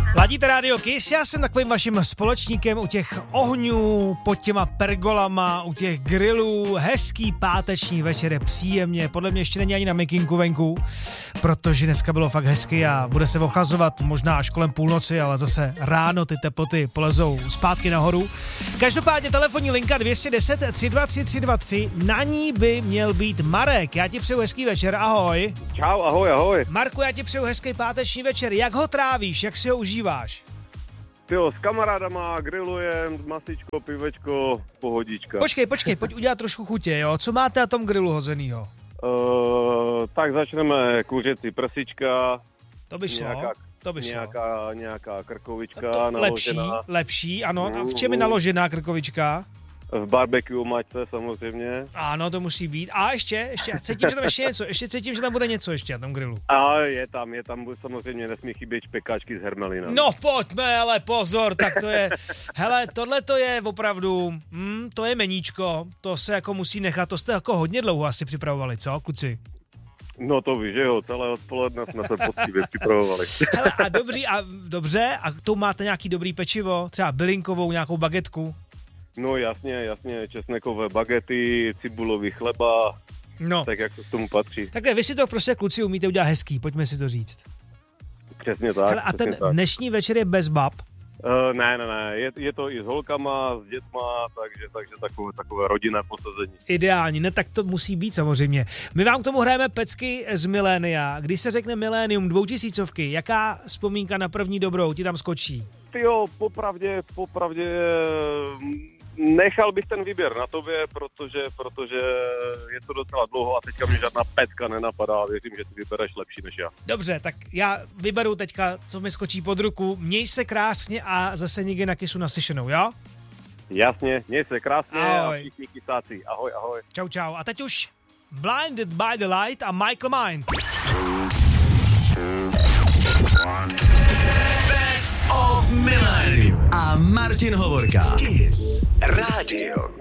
Ladíte rádio Kiss, já jsem takovým vaším společníkem u těch ohňů, pod těma pergolama, u těch grillů, hezký páteční večer je příjemně, podle mě ještě není ani na mikinku venku, protože dneska bylo fakt hezky a bude se ochlazovat možná až kolem půlnoci, ale zase ráno ty teploty polezou zpátky nahoru. Každopádně telefonní linka 210 323 323, na ní by měl být Marek, já ti přeju hezký večer, ahoj. Čau, ahoj. Marku, já ti přeju hezký páteční večer, jak ho trávíš, jak si ho užíváš? Tyjo, s kamarádama grillujem, masičko, pivečko, pohodička. Počkej, pojď udělat trošku chutě, jo? Co máte na tom grilu hozenýho? Tak začneme kuřecí prsička. To by šlo. Nějaká krkovička to naložená. Lepší, ano. A v čem je naložená krkovička? V barbecue mačce samozřejmě. Ano, to musí být. A ještě, cítím, že tam ještě něco. Ještě cítím, že tam bude něco ještě na tom grilu. A je tam samozřejmě nesmí chybět špekáčky s hermelinou. No pojďme, ale pozor, tak to je, hele, tohle to je opravdu, to je meníčko, to se jako musí nechat, to jste jako hodně dlouho asi připravovali, co, kluci? No to víš, že jo, celé odpoledne jsme se poctivě připravovali. Hele, a dobře, a k tomu máte nějaký dobrý pečivo, třeba bylinkovou, nějakou bagetku? No jasně, česnekové bagety, cibulový chleba, no. Tak jak to k tomu patří. Takhle, vy si to prostě kluci umíte udělat hezký, pojďme si to říct. Přesně tak. Hele, a ten dnešní večer je bez bab? Ne, je to i s holkama, s dětma, takže takové rodinné posazení. Ideální, ne, tak to musí být samozřejmě. My vám k tomu hrajeme pecky z milénia. Když se řekne milénium 2000, jaká vzpomínka na první dobrou ti tam skočí? Tyjo, popravdě nechal bych ten výběr na tobě, protože je to docela dlouho a teďka mě žádná pecka nenapadá, věřím, že ty vybereš lepší než já. Dobře, tak já vyberu teďka, co mi skočí pod ruku. Měj se krásně a zase nikdy na Kissu naslyšenou, jo? Jasně, měj se krásně. Ahoj. A všichni kysáci. Ahoj. Čau. A teď už Blinded by the Light a Michael Mind. Best of Millennium a Martin Hovorka. Kiss Radio